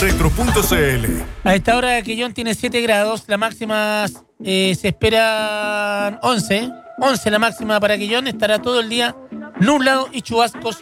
radioretro.cl. A esta hora Quillón tiene 7 grados, la máxima se espera 11 la máxima para Quillón, estará todo el día nublado y chubascos